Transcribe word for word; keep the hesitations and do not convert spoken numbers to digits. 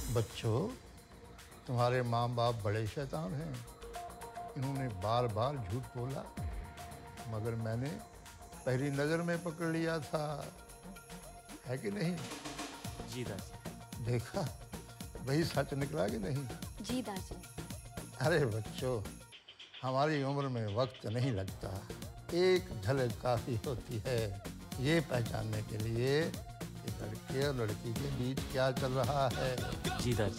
बच्चों, तुम्हारे माँ बाप बड़े शैतान हैं। इन्होंने बार बार झूठ बोला, मगर मैंने पहली नज़र में पकड़ लिया था, है कि नहीं? जी दादी। देखा, वही सच निकला कि नहीं? जी दादी। अरे बच्चों, हमारी उम्र में वक्त नहीं लगता, एक झलक काफ़ी होती है ये पहचानने के लिए कि लड़के और लड़की के बीच क्या चल रहा है। जी दादी।